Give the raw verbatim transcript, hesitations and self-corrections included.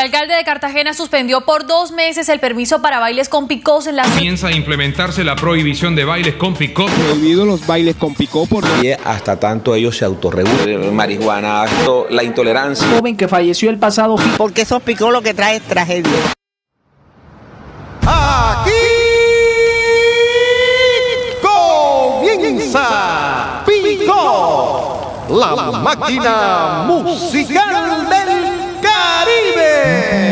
alcalde de Cartagena suspendió por dos meses el permiso para bailes con picos en la... Comienza a implementarse la prohibición de bailes con picó. Prohibido los bailes con picó por... Y hasta tanto ellos se autorregulan. Marihuana, esto, la intolerancia. Joven que falleció el pasado... Porque esos picó lo que trae es tragedia. Aquí comienza Picó, la máquina musical.